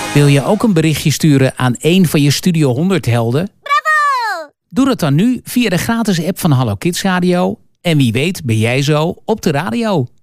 Wil je ook een berichtje sturen aan een van je Studio 100 helden? Bravo! Doe dat dan nu via de gratis app van Hallo Kids Radio. En wie weet ben jij zo op de radio.